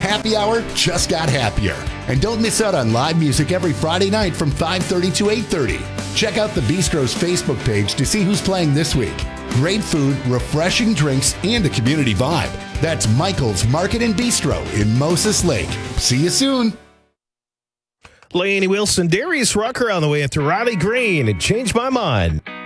happy hour just got happier. And don't miss out on live music every Friday night from 5:30 to 8:30. Check out the Bistro's Facebook page to see who's playing this week. Great food, refreshing drinks, and a community vibe. That's Michael's Market and Bistro in Moses Lake. See you soon. Laney Wilson, Darius Rucker on the way after Riley Green and Change My Mind.